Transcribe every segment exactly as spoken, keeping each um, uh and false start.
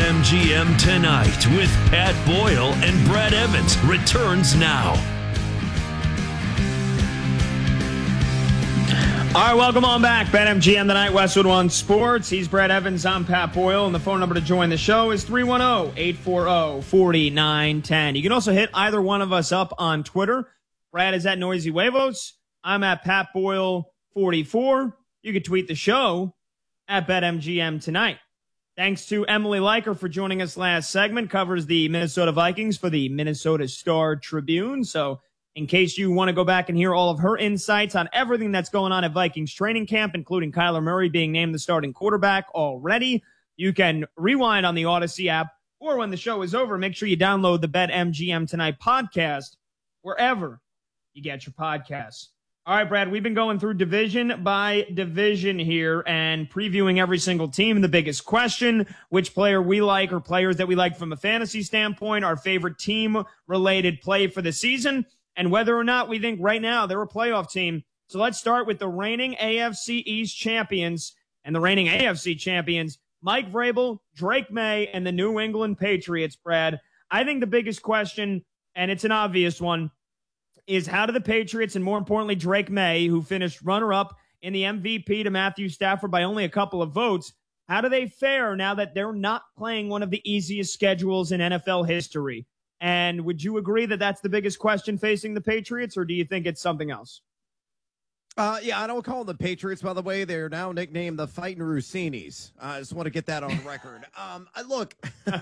BetMGM Tonight with Pat Boyle and Brad Evans returns now. All right, welcome on back. BetMGM Tonight, Westwood One Sports. He's Brad Evans. I'm Pat Boyle, and the phone number to join the show is three one zero, eight four zero, four nine one zero. You can also hit either one of us up on Twitter. Brad is at Noisy Huevos. I'm at Pat Boyle forty-four. You can tweet the show at BetMGM Tonight. Thanks to Emily Leiker for joining us last segment. Covers the Minnesota Vikings for the Minnesota Star Tribune. So in case you want to go back and hear all of her insights on everything that's going on at Vikings training camp, including Kyler Murray being named the starting quarterback already, you can rewind on the Odyssey app, or when the show is over, make sure you download the BetMGM Tonight podcast wherever you get your podcasts. All right, Brad, we've been going through division by division here and previewing every single team. The biggest question, which player we like or players that we like from a fantasy standpoint, our favorite team-related play for the season, and whether or not we think right now they're a playoff team. So let's start with the reigning A F C East champions and the reigning A F C champions, Mike Vrabel, Drake May, and the New England Patriots, Brad. I think the biggest question, and it's an obvious one, is how do the Patriots, and more importantly, Drake May, who finished runner-up in the M V P to Matthew Stafford by only a couple of votes, how do they fare now that they're not playing one of the easiest schedules in N F L history? And would you agree that that's the biggest question facing the Patriots, or do you think it's something else? Uh, yeah, I don't call them the Patriots, by the way. They're now nicknamed the Fighting Rossinis. Uh, I just want to get that on record. um, I, look,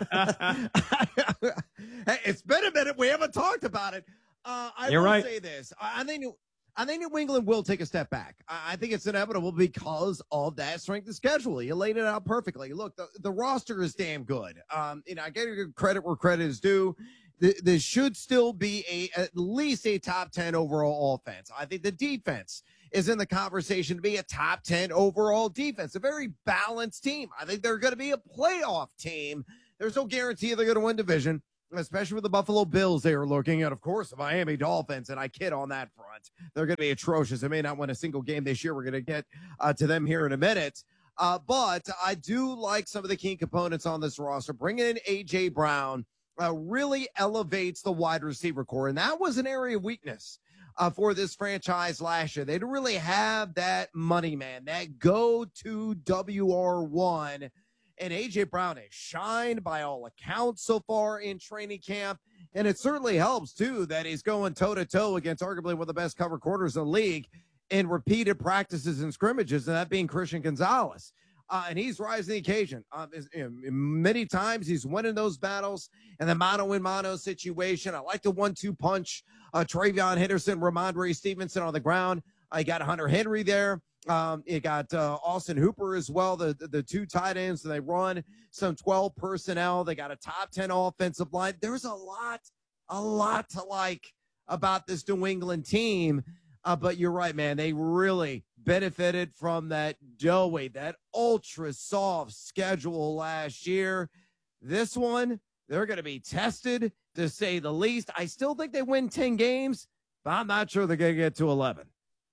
it's been a minute. We haven't talked about it. Uh, I You're will right. say this. I, I think New, I think New England will take a step back. I, I think it's inevitable because of that strength of schedule. You laid it out perfectly. Look, the, the roster is damn good. Um, you know, I get credit where credit is due. This should still be a at least a top ten overall offense. I think the defense is in the conversation to be a top ten overall defense, a very balanced team. I think they're going to be a playoff team. There's no guarantee they're going to win division, especially with the Buffalo Bills they are looking at. Of course, the Miami Dolphins, and I kid on that front. They're going to be atrocious. They may not win a single game this year. We're going to get uh, to them here in a minute. Uh, but I do like some of the key components on this roster. Bringing in A J. Brown Uh, really elevates the wide receiver core. And that was an area of weakness uh, for this franchise last year. They didn't really have that money man, that go-to W R one. And A J. Brown has shined by all accounts so far in training camp. And it certainly helps, too, that he's going toe-to-toe against arguably one of the best cover quarters in the league in repeated practices and scrimmages, and that being Christian Gonzalez. Uh, and he's rising to the occasion. Um, is, you know, many times he's winning those battles in the mano-in-mano situation. I like the one two punch. Uh, Travion Henderson, Ramondre Stevenson on the ground. I got Hunter Henry there. Um, you got uh, Austin Hooper as well, the, the, the two tight ends. They run some twelve personnel. They got a top ten offensive line. There's a lot, a lot to like about this New England team. Uh, but you're right, man. They really benefited from that doughy, that ultra soft schedule last year. This one, they're going to be tested, to say the least. I still think they win ten games, but I'm not sure they're going to get to eleven.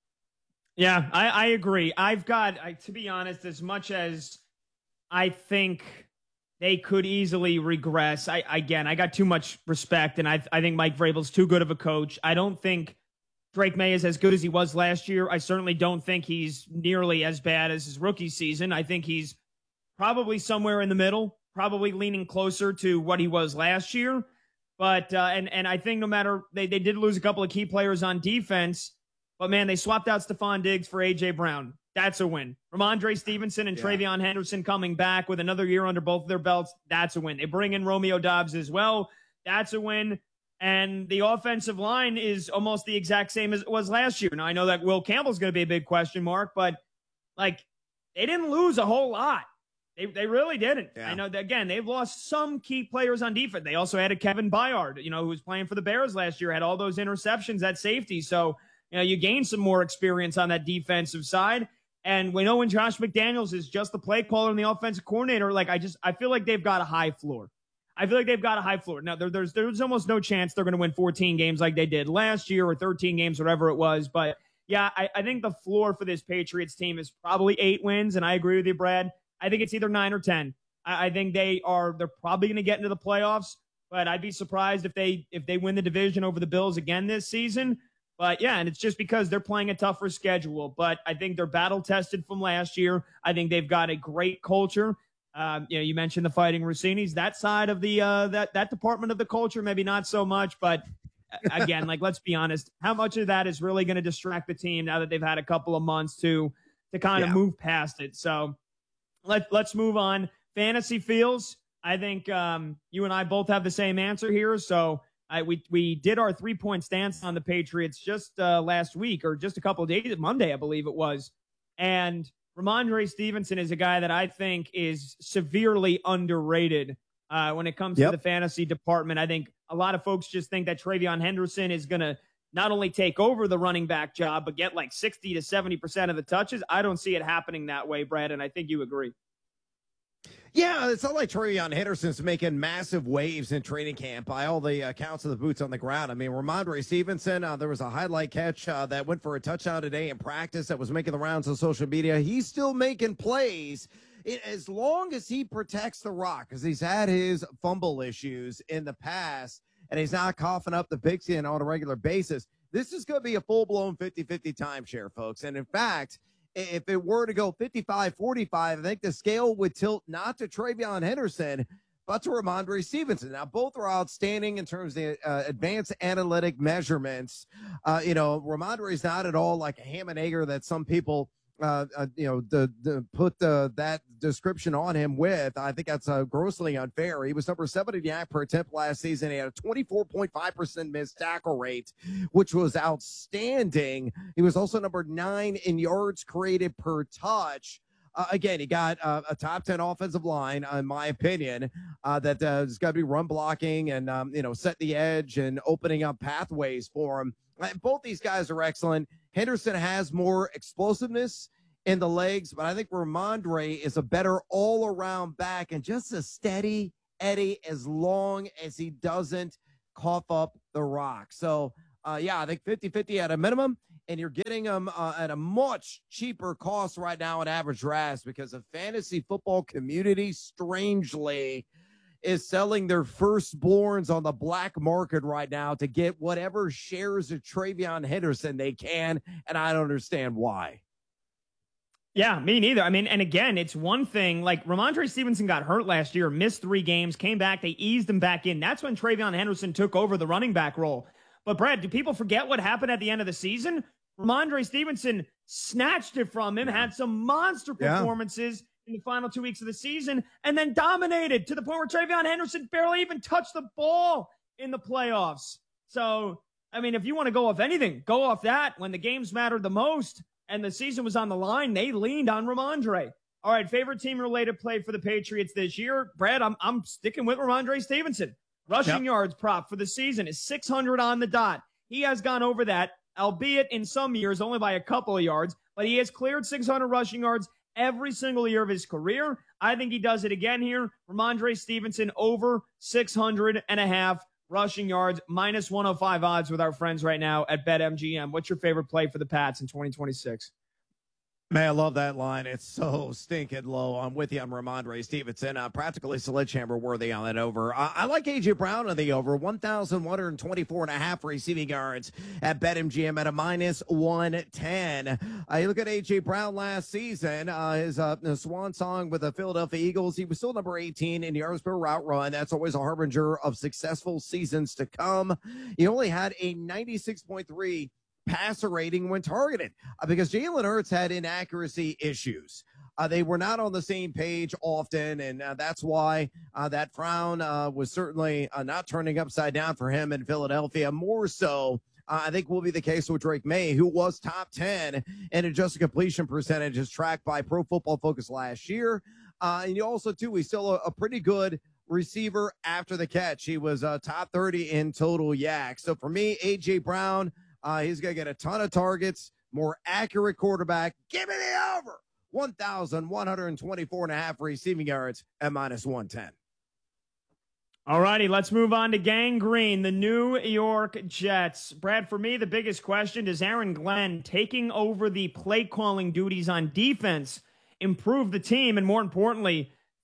Yeah, I, I agree. I've got, I, to be honest, as much as I think they could easily regress, I again, I got too much respect, and I, I think Mike Vrabel's too good of a coach. I don't think Drake May is as good as he was last year. I certainly don't think he's nearly as bad as his rookie season. I think he's probably somewhere in the middle, probably leaning closer to what he was last year. But, uh, and, and I think no matter, they, they did lose a couple of key players on defense, but man, they swapped out Stephon Diggs for A J. Brown. That's a win. Ramondre Stevenson and yeah. Travion Henderson coming back with another year under both of their belts. That's a win. They bring in Romeo Doubs as well. That's a win. And the offensive line is almost the exact same as it was last year. Now, I know that Will Campbell's going to be a big question mark, but, like, they didn't lose a whole lot. They they really didn't. Yeah. I know that, again, they've lost some key players on defense. They also added Kevin Byard, you know, who was playing for the Bears last year, had all those interceptions at safety. So, you know, you gain some more experience on that defensive side. And we know when Josh McDaniels is just the play caller and the offensive coordinator, like, I just, I feel like they've got a high floor. I feel like they've got a high floor. Now, there, there's there's almost no chance they're going to win fourteen games like they did last year or thirteen games, whatever it was. But, yeah, I, I think the floor for this Patriots team is probably eight wins, and I agree with you, Brad. I think it's either nine or ten. I, I think they are, they're probably going to get into the playoffs, but I'd be surprised if they, if they win the division over the Bills again this season. But yeah, and it's just because they're playing a tougher schedule, but I think they're battle tested from last year. I think they've got a great culture. Um, you know, you mentioned the Fighting Rossinis, that side of the, uh, that, that department of the culture, maybe not so much, but again, like, let's be honest, how much of that is really going to distract the team now that they've had a couple of months to, to kind of yeah. move past it. So let, let's move on. Fantasy feels, I think, um, you and I both have the same answer here. So I, we, we did our three point stance on the Patriots just, uh, last week or just a couple of days, Monday, I believe it was. And Ramondre Stevenson is a guy that I think is severely underrated uh, when it comes yep. to the fantasy department. I think a lot of folks just think that Travion Henderson is going to not only take over the running back job, but get like sixty to seventy percent of the touches. I don't see it happening that way, Brad, and I think you agree. Yeah, it's not like Travion Henderson's making massive waves in training camp by all the accounts of the boots on the ground. I mean, Ramondre Stevenson, uh, there was a highlight catch uh, that went for a touchdown today in practice that was making the rounds on social media. He's still making plays it, as long as he protects the rock, because he's had his fumble issues in the past, and he's not coughing up the big skin on a regular basis. This is going to be a full-blown fifty-fifty timeshare, folks. And in fact, if it were to go fifty-five forty-five, I think the scale would tilt not to Travion Henderson, but to Ramondre Stevenson. Now, both are outstanding in terms of uh, advanced analytic measurements. Uh, you know, Ramondre is not at all like a ham and egger that some people, uh, uh, you know, the, the put the, that description on him with. I think that's uh, grossly unfair. He was number seven in yak per attempt last season. He had a twenty-four point five percent missed tackle rate, which was outstanding. He was also number nine in yards created per touch. Uh, again, he got uh, a top ten offensive line, uh, in my opinion, uh, that uh, has got to be run blocking and, um, you know, set the edge and opening up pathways for him. Uh, both these guys are excellent. Henderson has more explosiveness in the legs, but I think Ramondre is a better all-around back and just a steady Eddie as long as he doesn't cough up the rock. So, uh, yeah, I think fifty-fifty at a minimum, and you're getting them uh, at a much cheaper cost right now in average drafts because the fantasy football community, strangely, is selling their firstborns on the black market right now to get whatever shares of Travion Henderson they can, and I don't understand why. Yeah, me neither. I mean, and again, it's one thing, like Ramondre Stevenson got hurt last year, missed three games, came back, they eased him back in. That's when Travion Henderson took over the running back role. But Brad, do people forget what happened at the end of the season? Ramondre Stevenson snatched it from him, yeah. had some monster performances yeah. in the final two weeks of the season, and then dominated to the point where Travion Henderson barely even touched the ball in the playoffs. So, I mean, if you want to go off anything, go off that. When the games mattered the most and the season was on the line, they leaned on Ramondre. All right, favorite team-related play for the Patriots this year? Brad, I'm I'm sticking with Ramondre Stevenson. Rushing yep. yards prop for the season is six hundred on the dot. He has gone over that, albeit in some years only by a couple of yards, but he has cleared six hundred rushing yards every single year of his career. I think he does it again here. Ramondre Stevenson over six hundred and a half rushing yards, minus one oh five odds with our friends right now at BetMGM. What's your favorite play for the Pats in twenty twenty-six? Man, I love that line. It's so stinking low. I'm with you on Ramondre Stevenson. Uh, practically sledgehammer worthy on that over. Uh, I like A J Brown on the over. one thousand one hundred twenty-four and a half receiving yards at BetMGM at a minus one ten. Uh, you look at A J Brown last season, uh, his uh, swan song with the Philadelphia Eagles. He was still number eighteen in yards per route run. That's always a harbinger of successful seasons to come. He only had a ninety-six point three passer rating when targeted uh, because Jalen Hurts had inaccuracy issues. Uh, they were not on the same page often, and uh, that's why uh, that frown uh, was certainly uh, not turning upside down for him in Philadelphia. More so, uh, I think will be the case with Drake May, who was top ten in adjusted completion percentages tracked by Pro Football Focus last year. Uh, and you also, too, he's still a, a pretty good receiver after the catch. He was uh, top thirty in total yak. So for me, A J Brown, Uh, he's going to get a ton of targets, more accurate quarterback. Give me the over. one thousand one hundred twenty-four and a half receiving yards at minus one ten. All righty, let's move on to Gang Green, the New York Jets. Brad, for me, the biggest question, does Aaron Glenn taking over the play calling duties on defense improve the team? And more importantly,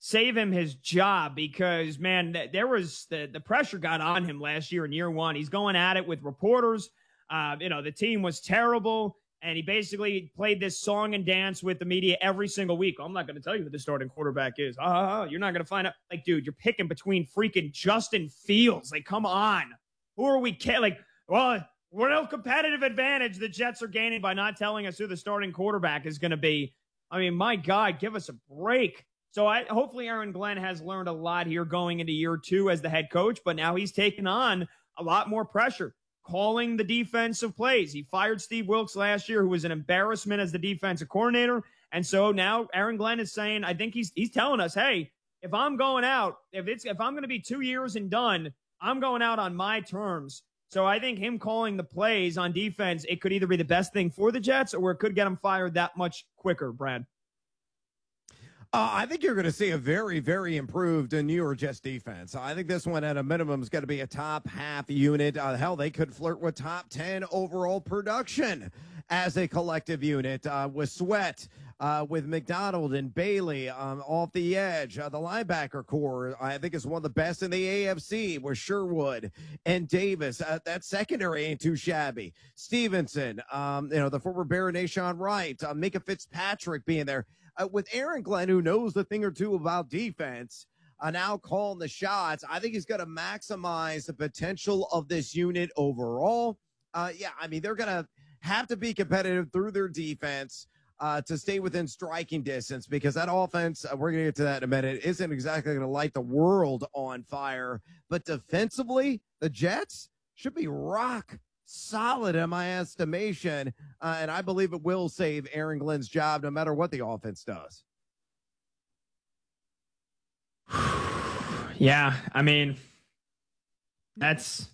save him his job because, man, th- there was the, the pressure got on him last year in year one. He's going at it with reporters. Uh, you know, the team was terrible, and he basically played this song and dance with the media every single week. I'm not going to tell you who the starting quarterback is. Uh, you're not going to find out. Like, dude, you're picking between freaking Justin Fields. Like, come on. Who are we kidding? Like, well, what no competitive advantage the Jets are gaining by not telling us who the starting quarterback is going to be. I mean, my God, give us a break. So I hopefully Aaron Glenn has learned a lot here going into year two as the head coach, but now he's taken on a lot more pressure, calling the defensive plays. He fired Steve Wilks last year, who was an embarrassment as the defensive coordinator. And so now Aaron Glenn is saying, I think he's he's telling us, hey, if I'm going out, if it's if I'm going to be two years and done, I'm going out on my terms. So I think him calling the plays on defense, it could either be the best thing for the Jets or it could get him fired that much quicker, Brad. Uh, I think you're going to see a very, very improved New York Jets defense. I think this one at a minimum is going to be a top half unit. Uh, hell, they could flirt with top ten overall production as a collective unit uh, with Sweat, uh, with McDonald and Bailey um, off the edge. Uh, the linebacker core, I think, is one of the best in the A F C with Sherwood and Davis. Uh, that secondary ain't too shabby. Stevenson, um, you know, the former Bear Nation Wright, uh, Micah Fitzpatrick being there. Uh, with Aaron Glenn, who knows a thing or two about defense, uh, now calling the shots, I think he's going to maximize the potential of this unit overall. Uh, yeah, I mean, they're going to have to be competitive through their defense uh, to stay within striking distance because that offense, uh, we're going to get to that in a minute, isn't exactly going to light the world on fire. But defensively, the Jets should be rock solid in my estimation, uh, and I believe it will save Aaron Glenn's job no matter what the offense does. Yeah, I mean, that's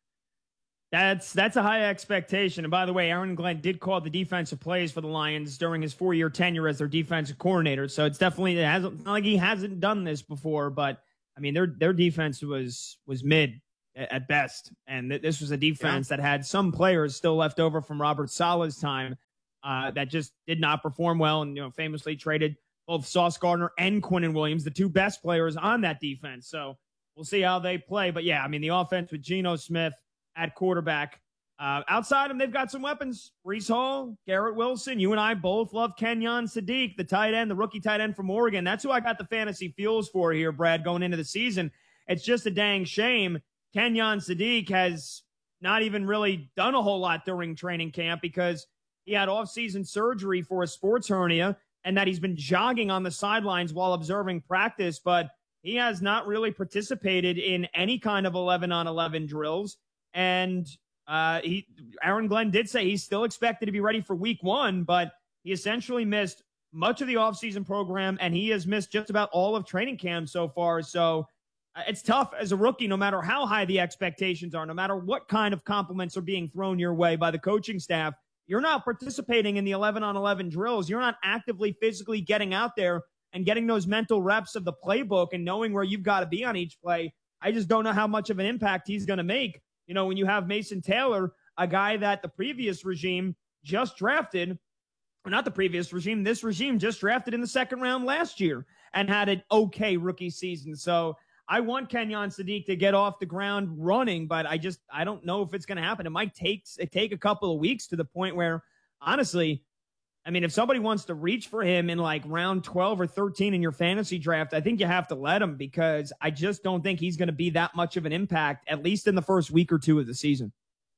that's that's a high expectation. And by the way, Aaron Glenn did call the defensive plays for the Lions during his four-year tenure as their defensive coordinator. So it's definitely it hasn't not like he hasn't done this before, but I mean their their defense was was mid at best. And th- this was a defense yeah. that had some players still left over from Robert Saleh's time uh, that just did not perform well and, you know, famously traded both Sauce Gardner and Quinnen Williams, the two best players on that defense. So we'll see how they play. But, yeah, I mean, the offense with Geno Smith at quarterback. Uh, outside them, they've got some weapons. Breece Hall, Garrett Wilson. You and I both love Kenyon Sadiq, the tight end, the rookie tight end from Oregon. That's who I got the fantasy feels for here, Brad, going into the season. It's just a dang shame Kenyon Sadiq has not even really done a whole lot during training camp because he had off-season surgery for a sports hernia and that he's been jogging on the sidelines while observing practice, but he has not really participated in any kind of eleven on eleven drills. And uh, he, Aaron Glenn did say he's still expected to be ready for week one, but he essentially missed much of the off-season program and he has missed just about all of training camp so far. So it's tough as a rookie, no matter how high the expectations are, no matter what kind of compliments are being thrown your way by the coaching staff. You're not participating in the eleven on eleven drills. You're not actively physically getting out there and getting those mental reps of the playbook and knowing where you've got to be on each play. I just don't know how much of an impact he's going to make. You know, when you have Mason Taylor, a guy that the previous regime just drafted, or not the previous regime, this regime just drafted in the second round last year and had an okay rookie season. So I want Kenyon Sadiq to get off the ground running, but I just, I don't know if it's going to happen. It might take, it take a couple of weeks to the point where, honestly, I mean, if somebody wants to reach for him in like round twelve or thirteen in your fantasy draft, I think you have to let him because I just don't think he's going to be that much of an impact, at least in the first week or two of the season.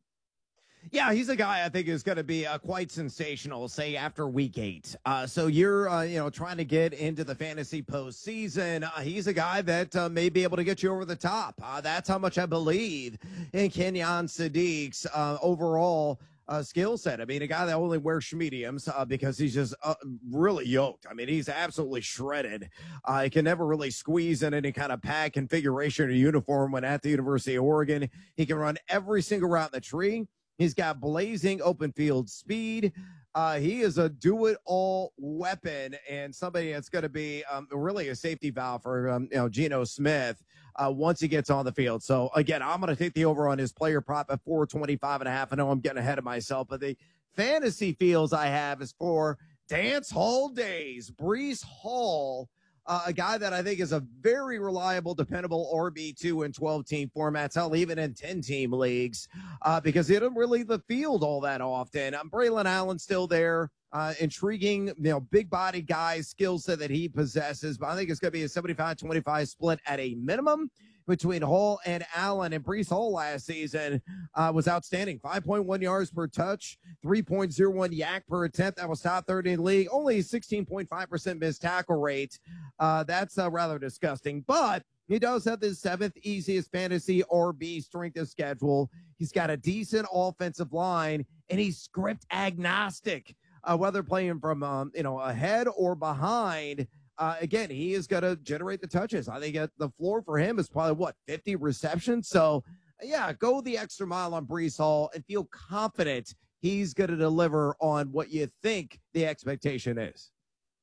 Yeah, he's a guy I think is going to be uh, quite sensational, say, after week eight. Uh, so you're, uh, you know, trying to get into the fantasy postseason. Uh, he's a guy that uh, may be able to get you over the top. Uh, that's how much I believe in Kenyon Sadiq's uh, overall uh, skill set. I mean, a guy that only wears mediums uh, because he's just uh, really yoked. I mean, he's absolutely shredded. Uh, he can never really squeeze in any kind of pad configuration or uniform when at the University of Oregon. He can run every single route in the tree. He's got blazing open field speed. Uh, he is a do-it-all weapon and somebody that's going to be um, really a safety valve for um, you know Geno Smith uh, once he gets on the field. So, again, I'm going to take the over on his player prop at four twenty-five and a half. I know I'm getting ahead of myself, but the fantasy feels I have is for Dance Hall Days. Breece Hall Uh, a guy that I think is a very reliable, dependable R B two in twelve-team formats, hell, even in ten-team leagues, uh, because he didn't really the field all that often. Um, Braylon Allen still there. Uh, intriguing, you know, big body guy skill set that he possesses, but I think it's going to be a seventy-five twenty-five split at a minimum between Hall and Allen. And Breece Hall last season uh, was outstanding. five point one yards per touch, three point oh one yak per attempt. That was top thirty in the league. Only sixteen point five percent missed tackle rate. Uh, that's uh, rather disgusting, but he does have the seventh easiest fantasy R B strength of schedule. He's got a decent offensive line, and he's script agnostic. Uh, whether playing from, um, you know, ahead or behind, uh, again, he is going to generate the touches. I think at the floor for him is probably, what, fifty receptions? So, yeah, go the extra mile on Breece Hall and feel confident he's going to deliver on what you think the expectation is.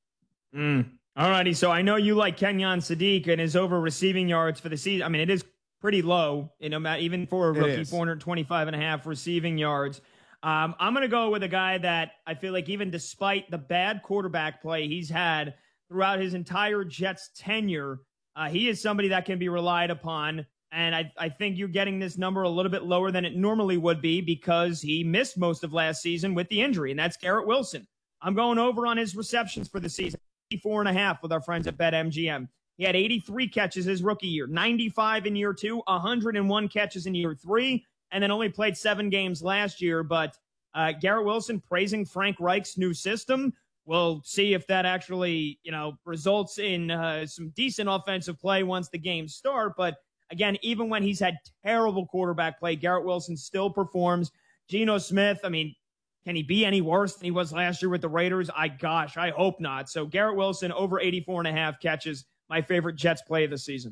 Mm. All righty, so I know you like Kenyon Sadiq and his over receiving yards for the season. I mean, it is pretty low, you know, even for a rookie, four twenty-five and a half receiving yards. Um, I'm going to go with a guy that I feel like even despite the bad quarterback play he's had throughout his entire Jets tenure, uh, he is somebody that can be relied upon. And I, I think you're getting this number a little bit lower than it normally would be because he missed most of last season with the injury, and that's Garrett Wilson. I'm going over on his receptions for the season, eighty-four and a half with our friends at BetMGM. He had eighty-three catches his rookie year, ninety-five in year two, one hundred one catches in year three, and then only played seven games last year. But uh, Garrett Wilson praising Frank Reich's new system. We'll see if that actually, you know, results in uh, some decent offensive play once the games start. But again, even when he's had terrible quarterback play, Garrett Wilson still performs. Geno Smith, I mean, can he be any worse than he was last year with the Raiders? I gosh, I hope not. So Garrett Wilson over eighty-four and a half catches, my favorite Jets play of the season.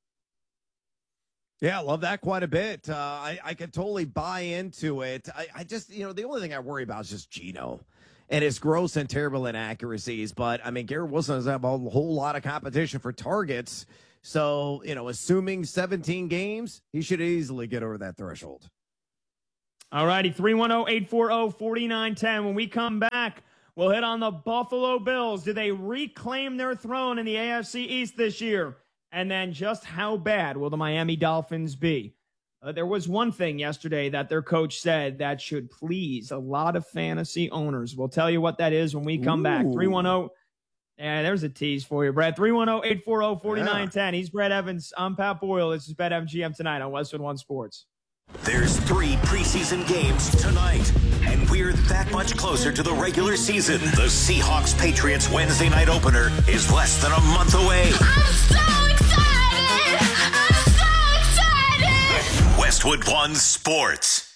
Yeah, I love that quite a bit. Uh, I, I could totally buy into it. I, I just, you know, the only thing I worry about is just Geno and his gross and terrible inaccuracies. But, I mean, Garrett Wilson doesn't have a whole lot of competition for targets. So, you know, assuming seventeen games, he should easily get over that threshold. All righty, three one zero, eight four zero, four nine one zero. When we come back, we'll hit on the Buffalo Bills. Do they reclaim their throne in the A F C East this year? And then just how bad will the Miami Dolphins be? Uh, there was one thing yesterday that their coach said that should please a lot of fantasy owners. We'll tell you what that is when we come Ooh. back. three one zero. Yeah, there's a tease for you, Brad. three one zero, eight four zero, four nine one zero. He's Brad Evans. I'm Pat Boyle. This is BetMGM tonight on Westwood One Sports. There's three preseason games tonight, and we're that much closer to the regular season. The Seahawks-Patriots Wednesday night opener is less than a month away. I'm so excited! I'm so excited! Westwood One Sports.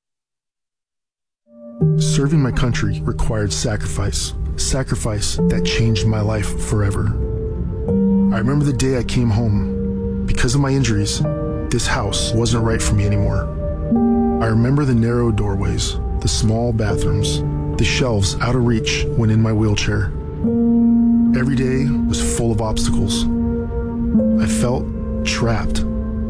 Serving my country required sacrifice. Sacrifice that changed my life forever. I remember the day I came home. Because of my injuries, this house wasn't right for me anymore. I remember the narrow doorways, the small bathrooms, the shelves out of reach when in my wheelchair. Every day was full of obstacles. I felt trapped.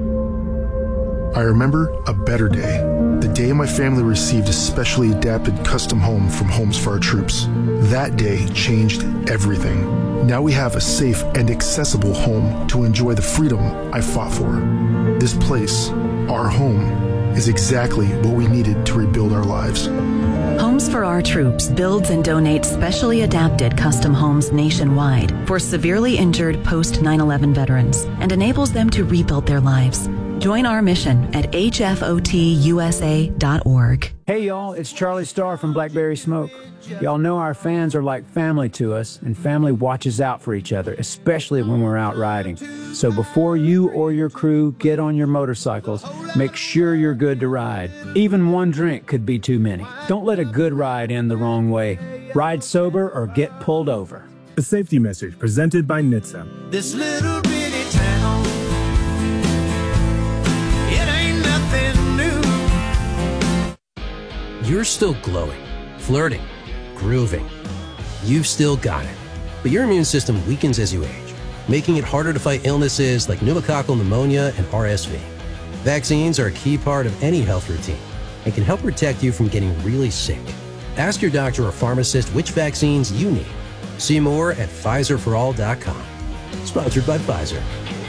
I remember a better day, the day my family received a specially adapted custom home from Homes for Our Troops. That day changed everything. Now we have a safe and accessible home to enjoy the freedom I fought for. This place, our home, is exactly what we needed to rebuild our lives. Homes for Our Troops builds and donates specially adapted custom homes nationwide for severely injured post nine eleven veterans and enables them to rebuild their lives. Join our mission at H F O T U S A dot org. Hey y'all, it's Charlie Starr from Blackberry Smoke. Y'all know our fans are like family to us, and family watches out for each other, especially when we're out riding. So before you or your crew get on your motorcycles, make sure you're good to ride. Even one drink could be too many. Don't let a good ride end the wrong way. Ride sober or get pulled over. A safety message presented by N H T S A. This little bitty town, it ain't nothing new. You're still glowing, flirting, grooving. You've still got it. But your immune system weakens as you age, making it harder to fight illnesses like pneumococcal pneumonia and R S V. Vaccines are a key part of any health routine and can help protect you from getting really sick. Ask your doctor or pharmacist which vaccines you need. See more at Pfizer for all dot com. Sponsored by Pfizer.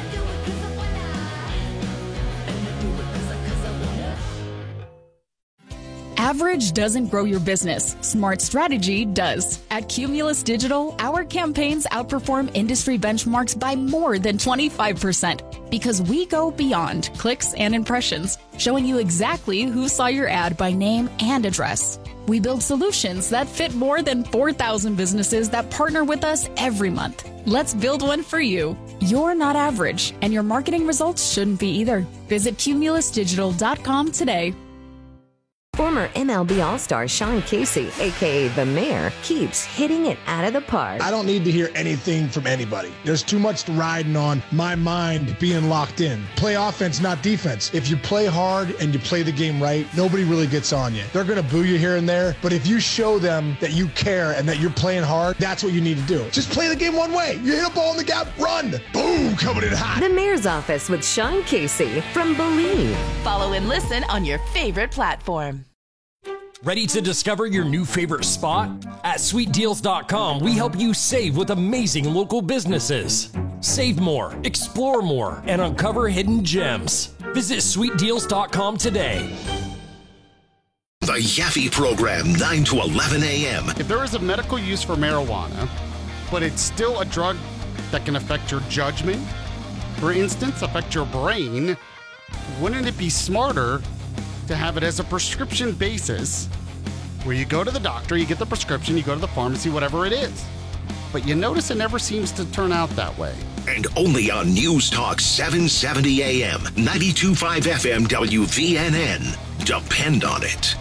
Average doesn't grow your business. Smart strategy does. At Cumulus Digital, our campaigns outperform industry benchmarks by more than twenty-five percent because we go beyond clicks and impressions, showing you exactly who saw your ad by name and address. We build solutions that fit more than four thousand businesses that partner with us every month. Let's build one for you. You're not average, and your marketing results shouldn't be either. Visit cumulus digital dot com today. Former M L B All-Star Sean Casey, a k a. The Mayor, keeps hitting it out of the park. I don't need to hear anything from anybody. There's too much riding on my mind being locked in. Play offense, not defense. If you play hard and you play the game right, nobody really gets on you. They're going to boo you here and there, but if you show them that you care and that you're playing hard, that's what you need to do. Just play the game one way. You hit a ball in the gap, run. Boom, coming in hot. The Mayor's Office with Sean Casey from Believe. Follow and listen on your favorite platform. Ready to discover your new favorite spot? At sweet deals dot com, we help you save with amazing local businesses. Save more, explore more, and uncover hidden gems. Visit sweet deals dot com today. The Yaffe Program, nine to eleven a.m. If there is a medical use for marijuana, but it's still a drug that can affect your judgment, for instance, affect your brain, wouldn't it be smarter to have it as a prescription basis where you go to the doctor, you get the prescription, you go to the pharmacy, whatever it is. But you notice it never seems to turn out that way. And only on News Talk seven seventy A M, ninety-two point five F M W V N N. Depend on it.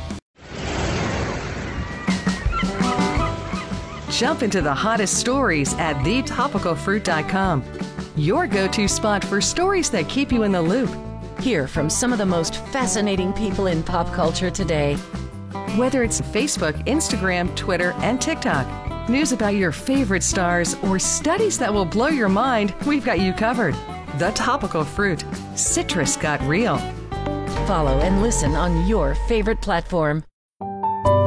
Jump into the hottest stories at the topical fruit dot com. Your go-to spot for stories that keep you in the loop. Hear from some of the most fascinating people in pop culture today. Whether it's Facebook, Instagram, Twitter, and TikTok, news about your favorite stars, or studies that will blow your mind, we've got you covered. The Topical Fruit. Citrus got real. Follow and listen on your favorite platform.